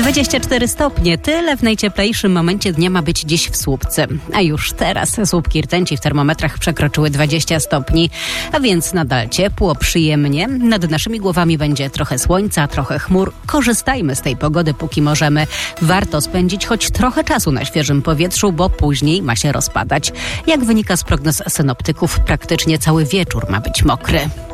24 stopnie, tyle w najcieplejszym momencie dnia ma być dziś w Słupcy. A już teraz słupki rtęci w termometrach przekroczyły 20 stopni, a więc nadal ciepło, przyjemnie. Nad naszymi głowami będzie trochę słońca, trochę chmur. Korzystajmy z tej pogody, póki możemy. Warto spędzić choć trochę czasu na świeżym powietrzu, bo później ma się rozpadać. Jak wynika z prognoz synoptyków, praktycznie cały wieczór ma być mokry.